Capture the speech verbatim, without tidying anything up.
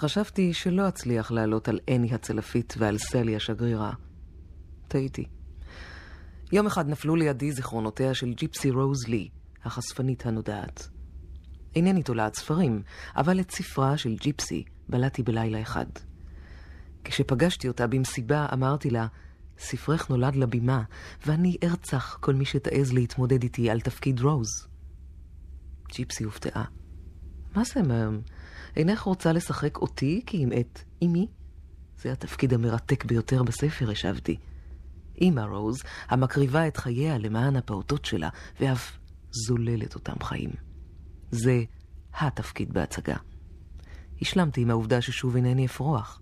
חשבתי שלא אצליח לעלות על אני הצלפית ועל סלי השגרירה. טעיתי. יום אחד נפלו לידי זיכרונותיה של ג'יפסי רוז לי, החשפנית הנודעת. אינני תולעת ספרים, אבל את ספרה של ג'יפסי בלעתי בלילה אחד. כשפגשתי אותה במסיבה אמרתי לה, ספרך נולד לבימה, ואני ארצח כל מי שתעז להתמודד איתי על תפקיד רוז. ג'יפסי הופתעה. מה זה, מהם? אינך רוצה לשחק אותי כי אם את אמי? זה התפקיד המרתק ביותר בספר, השבתי. אמא רוז, המקריבה את חייה למען הפעוטות שלה, ואף זוללת אותם חיים. זה התפקיד בהצגה. השלמתי עם העובדה ששוב אינני אפרוח.